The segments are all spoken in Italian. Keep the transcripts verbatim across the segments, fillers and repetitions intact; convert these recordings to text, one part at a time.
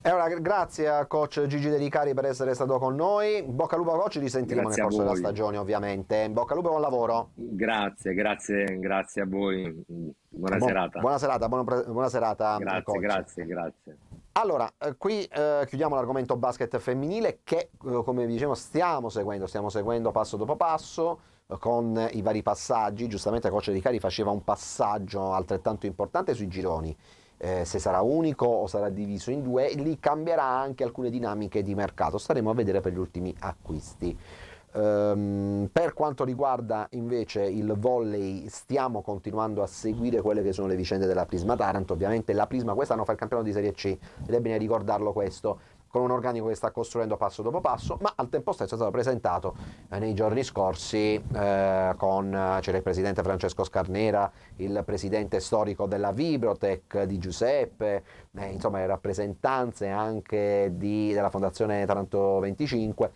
E allora, grazie a coach Gigi De Ricari per essere stato con noi. Bocca al lupo coach, ci risentiremo nel Grazie a corso della voi. stagione, ovviamente. Bocca al lupo, buon lavoro. Grazie, grazie, grazie a voi. Buona Buon- serata. buona serata, buona, pre- buona serata, eh, Grazie, coach. grazie, grazie. Allora, eh, qui eh, chiudiamo l'argomento basket femminile che, eh, come vi dicevo, stiamo seguendo, stiamo seguendo passo dopo passo eh, con i vari passaggi. Giustamente il coach De Ricari faceva un passaggio altrettanto importante sui gironi. Eh, se sarà unico o sarà diviso in due, lì cambierà anche alcune dinamiche di mercato. Staremo a vedere per gli ultimi acquisti. Um, per quanto riguarda invece il volley, stiamo continuando a seguire quelle che sono le vicende della Prisma Taranto. Ovviamente la Prisma quest'anno fa il campionato di Serie C, ed è bene ricordarlo questo, con un organico che sta costruendo passo dopo passo, ma al tempo stesso è stato presentato eh, nei giorni scorsi eh, con c'era il presidente Francesco Scarnera, il presidente storico della Vibrotech di Giuseppe, eh, insomma le rappresentanze anche di, della Fondazione Taranto venticinque,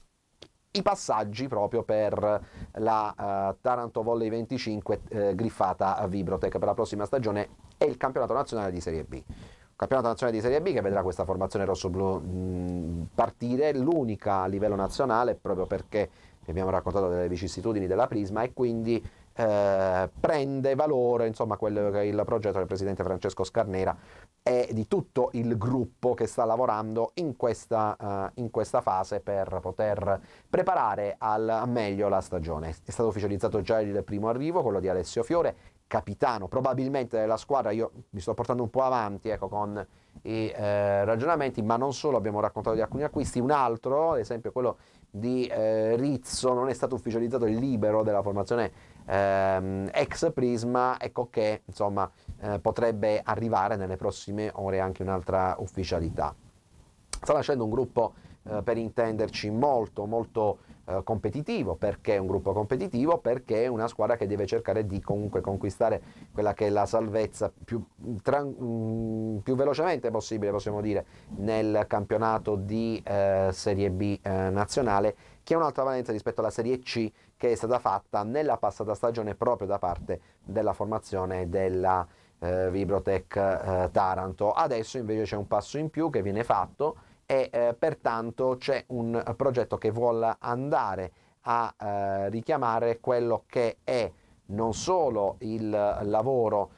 i passaggi proprio per la uh, Taranto Volley venticinque eh, griffata a Vibrotech per la prossima stagione e il campionato nazionale di Serie B. Campionato nazionale di Serie B che vedrà questa formazione rossoblù mh, partire, l'unica a livello nazionale, proprio perché vi abbiamo raccontato delle vicissitudini della Prisma, e quindi eh, prende valore insomma quello che è il progetto del presidente Francesco Scarnera e di tutto il gruppo che sta lavorando in questa, uh, in questa fase per poter preparare al meglio la stagione. È stato ufficializzato già il primo arrivo, quello di Alessio Fiore, capitano probabilmente della squadra. Io mi sto portando un po' avanti ecco, con i eh, ragionamenti, ma non solo, abbiamo raccontato di alcuni acquisti. Un altro, ad esempio quello di eh, Rizzo, non è stato ufficializzato il libero della formazione ehm, ex Prisma, ecco che insomma eh, potrebbe arrivare nelle prossime ore anche un'altra ufficialità. Sta nascendo un gruppo, eh, per intenderci, molto molto eh, competitivo. Perché è un gruppo competitivo? Perché è una squadra che deve cercare di comunque conquistare quella che è la salvezza più, tran- mh, più velocemente possibile, possiamo dire, nel campionato di eh, Serie B eh, nazionale, che ha un'altra valenza rispetto alla Serie C che è stata fatta nella passata stagione proprio da parte della formazione della eh, Vibrotech eh, Taranto. Adesso invece c'è un passo in più che viene fatto e eh, pertanto c'è un progetto che vuole andare a eh, richiamare quello che è non solo il lavoro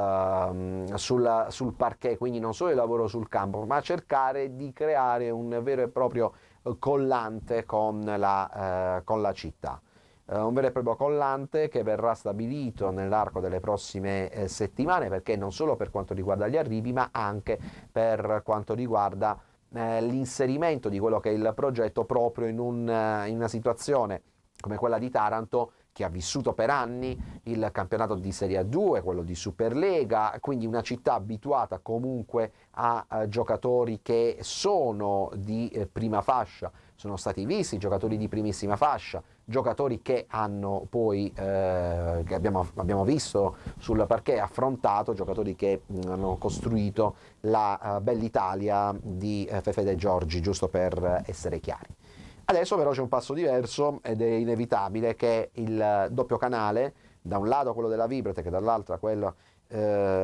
Uh, sul, sul parquet, quindi non solo il lavoro sul campo, ma cercare di creare un vero e proprio collante con la, uh, con la città. Uh, un vero e proprio collante che verrà stabilito nell'arco delle prossime eh, settimane, perché non solo per quanto riguarda gli arrivi, ma anche per quanto riguarda eh, l'inserimento di quello che è il progetto proprio in, un, in una situazione come quella di Taranto, che ha vissuto per anni il campionato di Serie A due, quello di Superlega, quindi una città abituata comunque a, a giocatori che sono di eh, prima fascia, sono stati visti giocatori di primissima fascia, giocatori che hanno poi, eh, che abbiamo, abbiamo visto sul parquet, affrontato, giocatori che mh, hanno costruito la uh, bell'Italia di uh, Fefe De Giorgi, giusto per essere chiari. Adesso però c'è un passo diverso ed è inevitabile che il doppio canale, da un lato quello della Vibrotech e dall'altra quello, eh,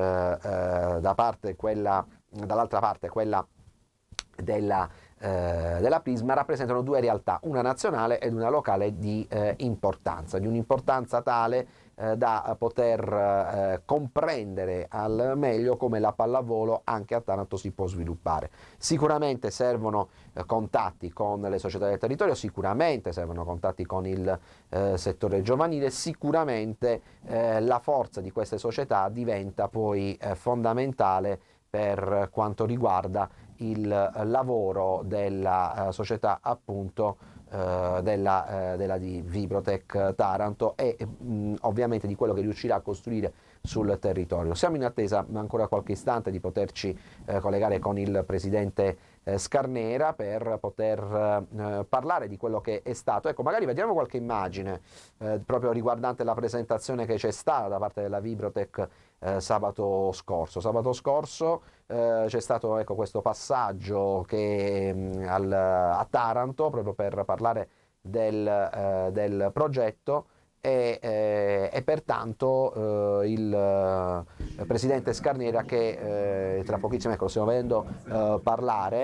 eh, da parte quella, dall'altra parte quella della, eh, della Prisma, rappresentano due realtà, una nazionale ed una locale di eh, importanza, di un'importanza tale eh, da poter eh, comprendere al meglio come la pallavolo anche a Taranto si può sviluppare. Sicuramente servono eh, contatti con le società del territorio, sicuramente servono contatti con il eh, settore giovanile, sicuramente eh, la forza di queste società diventa poi eh, fondamentale per quanto riguarda il lavoro della uh, società appunto uh, della, uh, della di Vibrotech Taranto e mh, ovviamente di quello che riuscirà a costruire sul territorio. Siamo in attesa ancora qualche istante di poterci eh, collegare con il presidente eh, Scarnera per poter eh, parlare di quello che è stato. Ecco, magari vediamo qualche immagine eh, proprio riguardante la presentazione che c'è stata da parte della Vibrotech eh, sabato scorso. Sabato scorso eh, c'è stato ecco, questo passaggio che, mh, al, a Taranto proprio per parlare del, eh, del progetto e, eh, e pertanto eh, il eh, presidente Scarnera che eh, tra pochissimo ecco, lo stiamo vedendo eh, parlare